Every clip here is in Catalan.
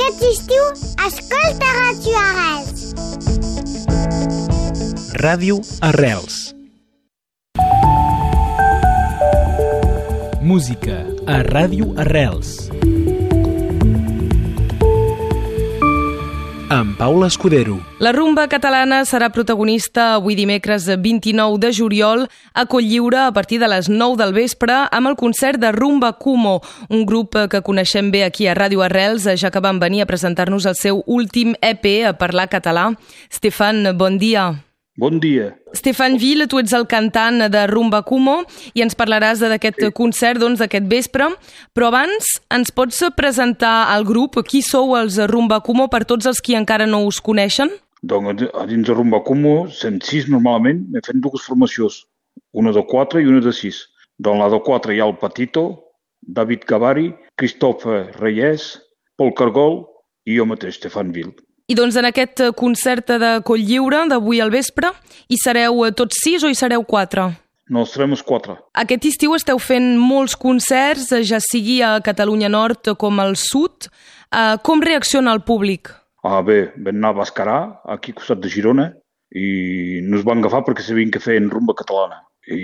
Aquest estiu, escolta Ràdio Arrels. Ràdio Arrels. Música a Ràdio Arrels. Amb Paula Escudero. La rumba catalana serà protagonista avui dimecres 29 de juliol a Cotlliure a partir de les 9 del vespre amb el concert de Rumba Kumo, un grup que coneixem bé aquí a Ràdio Arrels, ja que van venir a presentar-nos el seu últim EP a parlar català. Stefan, bon dia. Bon dia. Stefan Vil, tu ets el cantant de Rumba Kumo i ens parlaràs d'aquest concert d'aquest vespre, però abans ens pots presentar el grup? Qui sou els Rumba Kumo per tots els qui encara no us coneixen? Doncs a dins de Rumba Kumo som 6 normalment, fem dues formacions, una de 4 i una de 6. Doncs la de 4 hi ha el Patito, David Gavari, Christophe Reyes, Pol Cargol i jo mateix, Stefan Vil. I doncs en aquest concert de Cotlliure d'avui al vespre, hi sereu tots 6 o hi sereu 4? No, serem els 4. Aquest estiu esteu fent molts concerts, ja sigui a Catalunya Nord com al Sud. Com reacciona el públic? Bé, vam anar a Bascarà, aquí al costat de Girona, i nos van agafar perquè sabien que feien rumba catalana.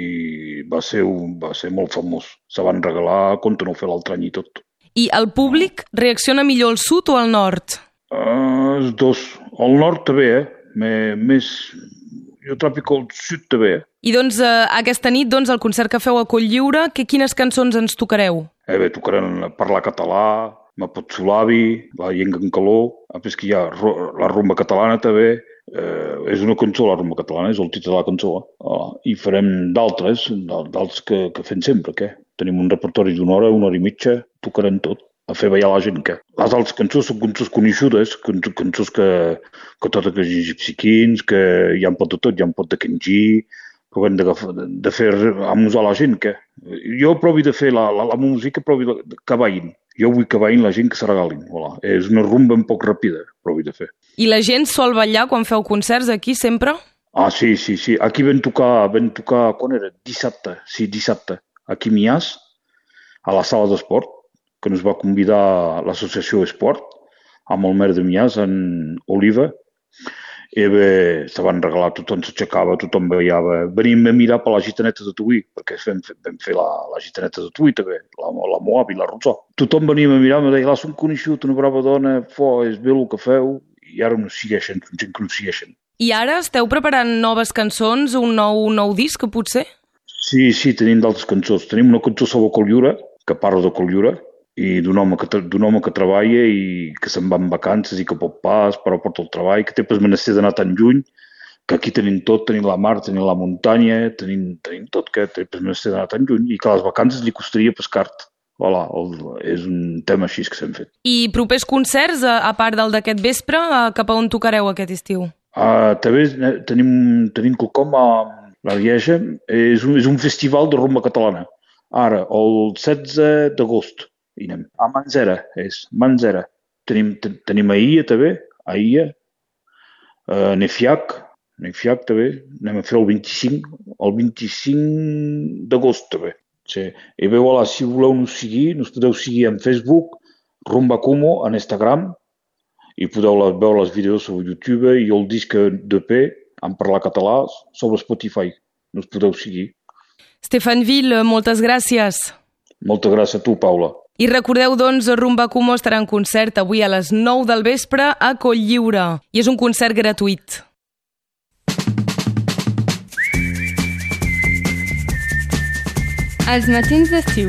I va ser molt famós. Se van regalar, compte no fer l'altre any i tot. I el públic reacciona millor al Sud o al Nord? Els dos. Al nord també, més... Jo tràfico al sud també. I doncs aquesta nit, el concert que feu a Cotlliure, quines cançons ens tocareu? Bé, tocarem Parlar català, Mapotsulavi, La llengua en calor, després que hi ha la rumba catalana també, és una cançó, la rumba catalana, és el títol de la cançó. I farem d'altres que fem sempre, què? Tenim un repertori d'una hora i mitja, tocarem tot. A fer ballar la gent, què? Les altres cançons són cançons coneixudes, cançons que totes les egipciquins, que hi ha un pot de tot, hi ha un pot de Kenji, que hem de fer amusar la gent, què? Jo provi de fer la música, provi que ballin. Jo vull que ballin la gent que se regalin. Voilà. És una rumba un poc ràpida, provi de fer. I la gent sol ballar quan feu concerts aquí, sempre? Sí. Aquí vam tocar, quan era? Dissabte, aquí a Mias, a la sala d'esport, que ens va convidar l'associació Esport, amb el maire de Mias, en Oliva, i bé, se van regalar, tothom s'aixecava, tothom ballava. Venim a mirar per la gitaneta de Tuí, perquè vam fer la gitaneta de Tuí també, la Moab i la Rosó. Tothom venia a mirar, em deia, som coneixut, una brava dona, és bé el que feu, i ara nos segueixen, són gent que nos segueixen. I ara esteu preparant noves cançons, un nou disc, potser? Sí, tenim d'altres cançons. Tenim una cançó sobre Cotlliure, que parla de Cotlliure, i d'un home que treballa i que se'n va en vacances i que pot pas, però porta el treball, que té pas menester d'anar tan lluny, que aquí tenim tot, tenim la mar, tenim la muntanya, tenim tot, que té pas menester d'anar tan lluny i que a les vacances li costaria pescar-te. Voilà, és un tema així que s'hem fet. I propers concerts, a part del d'aquest vespre, cap a on tocareu aquest estiu? També tenim quelcom a la Lieja, és un festival de rumba catalana. Ara, el 16 d'agost. I anem a Manzera, Manzera. Tenim a Ia també, Nefiac també, anem a fer el 25 d'agost també. Sí. I bé, voilà, si voleu nos podeu seguir en Facebook, Rumba Kumo, en Instagram, i podeu veure les vídeos sobre YouTube i el disc d'EP en parlar català sobre Spotify. Nos podeu seguir. Stefan Vil, moltes gràcies. Moltes gràcies a tu, Paula. I recordeu, Rumba Kumo estarà en concert avui a les 9 del vespre a Cotlliure. I és un concert gratuït. Els matins d'estiu,